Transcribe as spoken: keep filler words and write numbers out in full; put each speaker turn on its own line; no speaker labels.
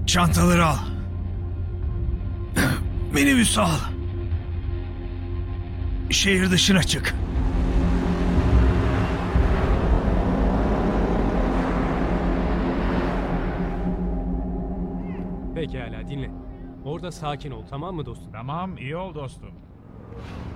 Çantaları al. Minibüsü al. Şehir dışına çık.
Pekala dinle. Orada sakin ol, tamam mı dostum?
Tamam, iyi ol dostum.